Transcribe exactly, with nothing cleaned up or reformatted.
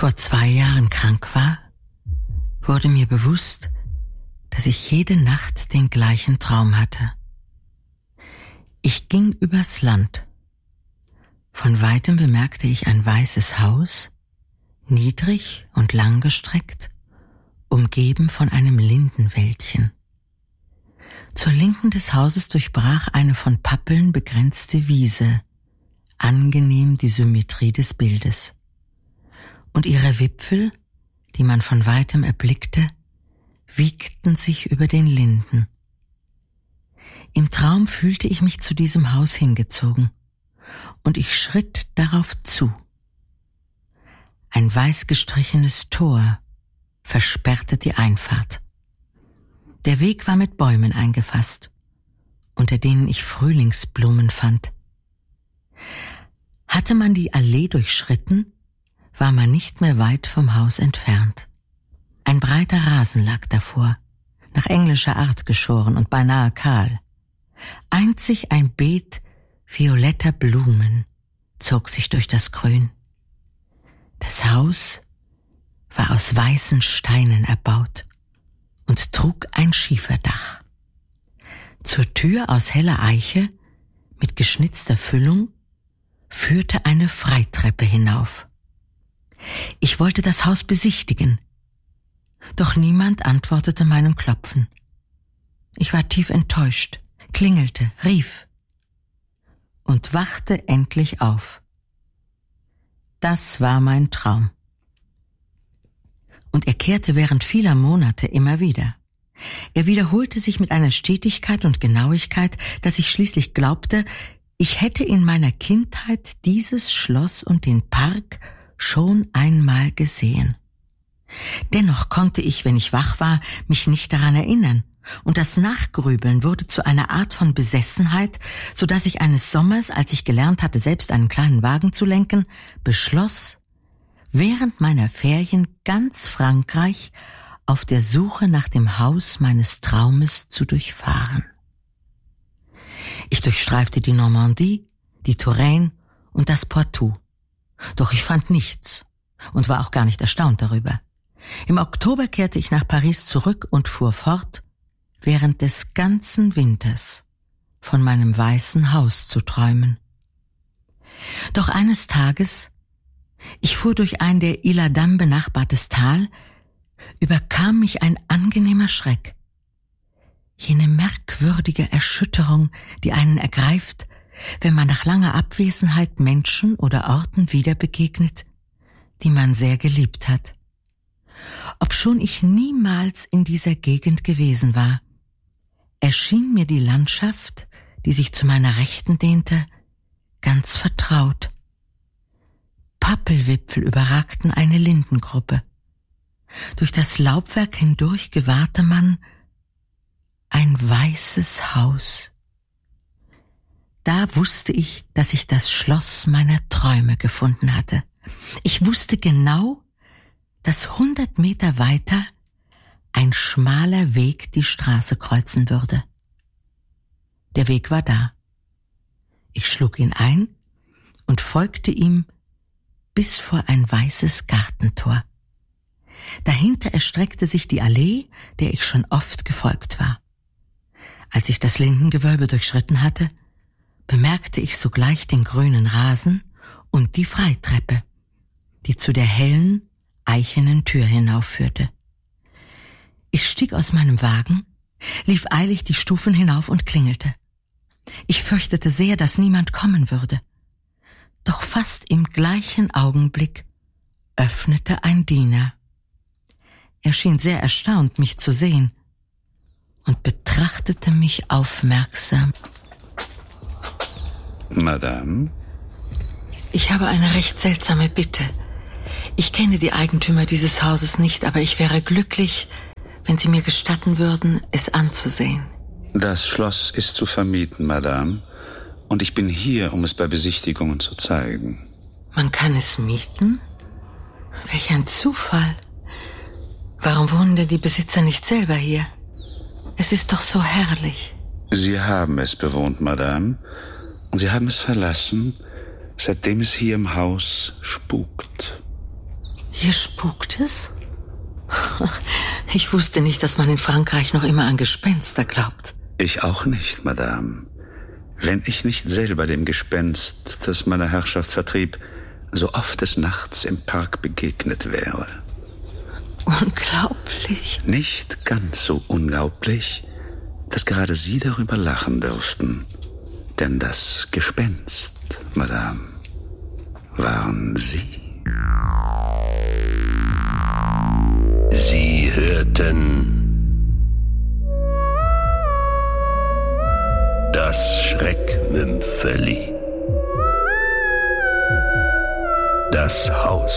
vor zwei Jahren krank war, wurde mir bewusst, dass ich jede Nacht den gleichen Traum hatte. Ich ging übers Land. Von weitem bemerkte ich ein weißes Haus, niedrig und langgestreckt, umgeben von einem Lindenwäldchen. Zur Linken des Hauses durchbrach eine von Pappeln begrenzte Wiese, angenehm die Symmetrie des Bildes. Und ihre Wipfel, die man von weitem erblickte, wiegten sich über den Linden. Im Traum fühlte ich mich zu diesem Haus hingezogen, und ich schritt darauf zu. Ein weiß gestrichenes Tor versperrte die Einfahrt. Der Weg war mit Bäumen eingefasst, unter denen ich Frühlingsblumen fand. Hatte man die Allee durchschritten, war man nicht mehr weit vom Haus entfernt. Ein breiter Rasen lag davor, nach englischer Art geschoren und beinahe kahl. Einzig ein Beet violetter Blumen zog sich durch das Grün. Das Haus war aus weißen Steinen erbaut und trug ein Schieferdach. Zur Tür aus heller Eiche mit geschnitzter Füllung führte eine Freitreppe hinauf. Ich wollte das Haus besichtigen, doch niemand antwortete meinem Klopfen. Ich war tief enttäuscht, klingelte, rief und wachte endlich auf. Das war mein Traum. Und er kehrte während vieler Monate immer wieder. Er wiederholte sich mit einer Stetigkeit und Genauigkeit, dass ich schließlich glaubte, ich hätte in meiner Kindheit dieses Schloss und den Park schon einmal gesehen. Dennoch konnte ich, wenn ich wach war, mich nicht daran erinnern, und das Nachgrübeln wurde zu einer Art von Besessenheit, so dass ich eines Sommers, als ich gelernt hatte, selbst einen kleinen Wagen zu lenken, beschloss, während meiner Ferien ganz Frankreich auf der Suche nach dem Haus meines Traumes zu durchfahren. Ich durchstreifte die Normandie, die Touraine und das Poitou. Doch ich fand nichts und war auch gar nicht erstaunt darüber. Im Oktober kehrte ich nach Paris zurück und fuhr fort, während des ganzen Winters von meinem weißen Haus zu träumen. Doch eines Tages, ich fuhr durch ein der Isle-Adam benachbartes Tal, überkam mich ein angenehmer Schreck. Jene merkwürdige Erschütterung, die einen ergreift, wenn man nach langer Abwesenheit Menschen oder Orten wieder begegnet, die man sehr geliebt hat. Obschon ich niemals in dieser Gegend gewesen war, erschien mir die Landschaft, die sich zu meiner Rechten dehnte, ganz vertraut. Pappelwipfel überragten eine Lindengruppe. Durch das Laubwerk hindurch gewahrte man ein weißes Haus. Da wusste ich, dass ich das Schloss meiner Träume gefunden hatte. Ich wusste genau, dass hundert Meter weiter ein schmaler Weg die Straße kreuzen würde. Der Weg war da. Ich schlug ihn ein und folgte ihm bis vor ein weißes Gartentor. Dahinter erstreckte sich die Allee, der ich schon oft gefolgt war. Als ich das Lindengewölbe durchschritten hatte, bemerkte ich sogleich den grünen Rasen und die Freitreppe, die zu der hellen, eichenen Tür hinaufführte. Ich stieg aus meinem Wagen, lief eilig die Stufen hinauf und klingelte. Ich fürchtete sehr, dass niemand kommen würde. Doch fast im gleichen Augenblick öffnete ein Diener. Er schien sehr erstaunt, mich zu sehen, und betrachtete mich aufmerksam. Madame? Ich habe eine recht seltsame Bitte. Ich kenne die Eigentümer dieses Hauses nicht, aber ich wäre glücklich, wenn Sie mir gestatten würden, es anzusehen. Das Schloss ist zu vermieten, Madame, und ich bin hier, um es bei Besichtigungen zu zeigen. Man kann es mieten? Welch ein Zufall. Warum wohnen denn die Besitzer nicht selber hier? Es ist doch so herrlich. Sie haben es bewohnt, Madame, und Sie haben es verlassen, seitdem es hier im Haus spukt. Hier spukt es? Ich wusste nicht, dass man in Frankreich noch immer an Gespenster glaubt. Ich auch nicht, Madame. Wenn ich nicht selber dem Gespenst, das meine Herrschaft vertrieb, so oft des Nachts im Park begegnet wäre. Unglaublich. Nicht ganz so unglaublich, dass gerade Sie darüber lachen dürften. Denn das Gespenst, Madame, waren Sie. Sie hörten das Schreckmümpfeli. Das Haus